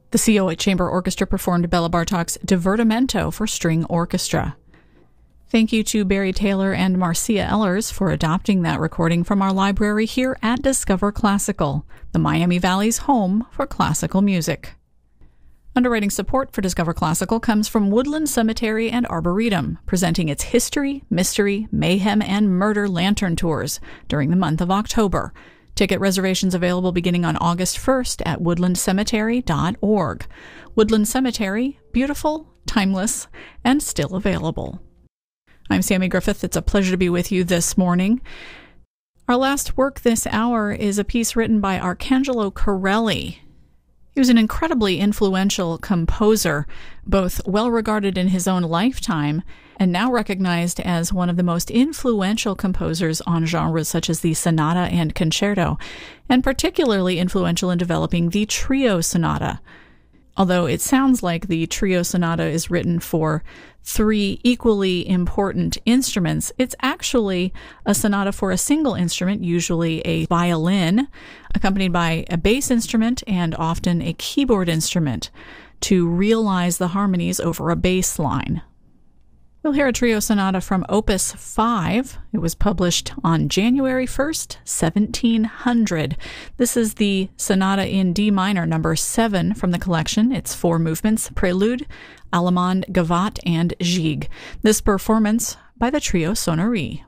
The COA Chamber Orchestra performed Bela Bartok's Divertimento for string orchestra. Thank you to Barry Taylor and Marcia Ellers for adopting that recording from our library here at Discover Classical, the Miami Valley's home for classical music. Underwriting support for Discover Classical comes from Woodland Cemetery and Arboretum, presenting its History, Mystery, Mayhem, and Murder Lantern Tours during the month of October. Ticket reservations available beginning on August 1st at woodlandcemetery.org. Woodland Cemetery, beautiful, timeless, and still available. I'm Sammy Griffith. It's a pleasure to be with you this morning. Our last work this hour is a piece written by Arcangelo Corelli. He was an incredibly influential composer, both well-regarded in his own lifetime and now recognized as one of the most influential composers on genres such as the sonata and concerto, and particularly influential in developing the trio sonata. Although it sounds like the trio sonata is written for three equally important instruments, it's actually a sonata for a single instrument, usually a violin, accompanied by a bass instrument and often a keyboard instrument to realize the harmonies over a bass line. We'll hear a trio sonata from Opus 5. It was published on January 1st, 1700. This is the sonata in D minor, number 7 from the collection. It's 4 movements: prelude, allemande, gavotte, and gigue. This performance by the Trio Sonnerie.